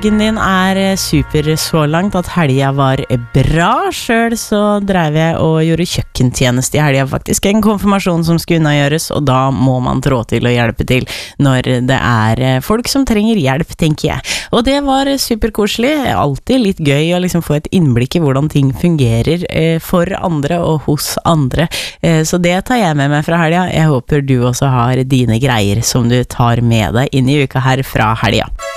Din super så langt at helga var bra. Selv så drev jeg og gjorde kjøkkentjeneste i helga, faktisk. En konfirmasjon som skulle unnagjøres, og da må man trå til og hjelpe til når det folk som trenger hjelp, tenker jeg. Og det var superkoselig. Alltid litt gøy å liksom få et innblikk i hvordan ting fungerer for andre og hos andre. Så det tar jeg med meg fra helga. Jeg håper du også har dine greier som du tar med deg inn i uka her fra helga.